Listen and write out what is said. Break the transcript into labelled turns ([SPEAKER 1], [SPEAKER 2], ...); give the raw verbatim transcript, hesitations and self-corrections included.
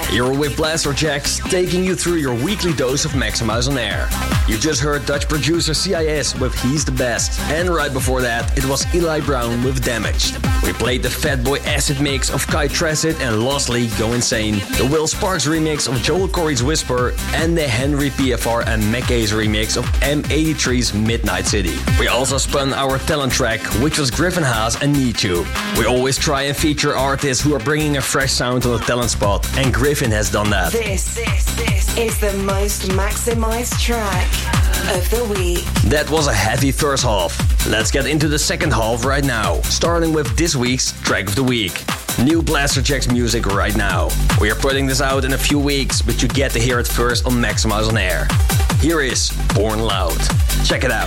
[SPEAKER 1] You're with Blasterjaxx, taking you through your weekly dose of Maximize on Air. You just heard Dutch producer C I S with He's the Best. And right before that, it was Eli Brown with Damaged. We played the Fatboy Acid mix of Kai Tracid and Lostly Go Insane, the Will Sparks remix of Joel Corey's Whisper, and the Henry P F R and Mackay's remix of M eighty-three's Midnight City. We also spun our talent track, which was Griffin Haas and Need You. We always try and feature artists who are bringing a fresh sound to the talent spot, and Griffin has done that.
[SPEAKER 2] This, this, this is the most maximized track of the week.
[SPEAKER 1] That was a heavy first half. Let's get into the second half right now, starting with this week's track of the week. New Blasterjaxx music right now. We are putting this out in a few weeks, but you get to hear it first on Maximize on Air. Here is Born Loud. Check it out.